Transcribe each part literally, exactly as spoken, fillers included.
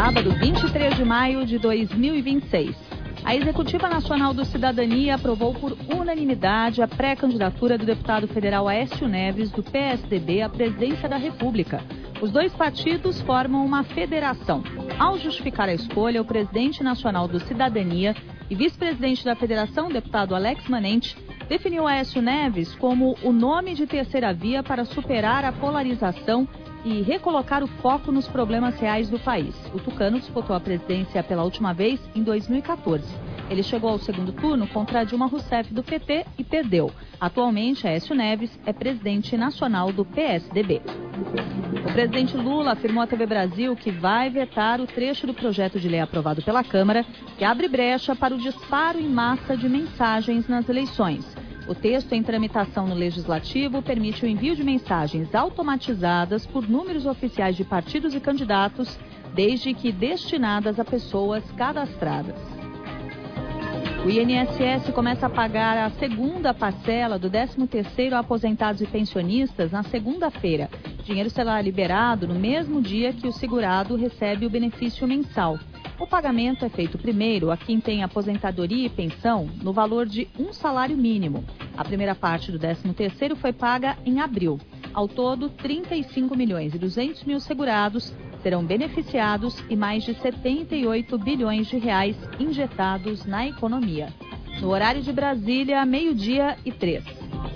sábado, vinte e três de maio de dois mil e vinte e seis. A Executiva Nacional do Cidadania aprovou por unanimidade a pré-candidatura do deputado federal Aécio Neves, do P S D B, à presidência da República. Os dois partidos formam uma federação. Ao justificar a escolha, o presidente nacional do Cidadania e vice-presidente da federação, deputado Alex Manente, definiu Aécio Neves como o nome de terceira via para superar a polarização e recolocar o foco nos problemas reais do país. O tucano disputou a presidência pela última vez em dois mil e quatorze. Ele chegou ao segundo turno contra Dilma Rousseff do P T e perdeu. Atualmente, Aécio Neves é presidente nacional do P S D B. O presidente Lula afirmou à T V Brasil que vai vetar o trecho do projeto de lei aprovado pela Câmara que abre brecha para o disparo em massa de mensagens nas eleições. O texto em tramitação no Legislativo permite o envio de mensagens automatizadas por números oficiais de partidos e candidatos, desde que destinadas a pessoas cadastradas. O I N S S começa a pagar a segunda parcela do décimo terceiro a aposentados e pensionistas na segunda-feira. O dinheiro será liberado no mesmo dia que o segurado recebe o benefício mensal. O pagamento é feito primeiro a quem tem aposentadoria e pensão no valor de um salário mínimo. A primeira parte do décimo terceiro foi paga em abril. Ao todo, trinta e cinco milhões e duzentos mil segurados serão beneficiados e mais de setenta e oito bilhões de reais injetados na economia. No horário de Brasília, meio-dia e três.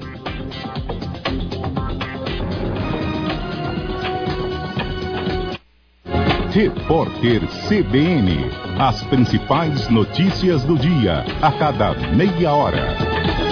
Repórter C B N. As principais notícias do dia, a cada meia hora.